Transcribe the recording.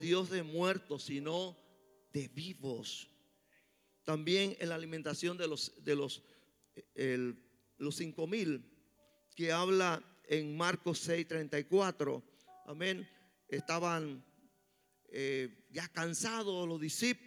Dios de muertos, sino de vivos. También en la alimentación de los 5,000, que habla en Marcos 6:34. Amén. Estaban ya cansados los discípulos.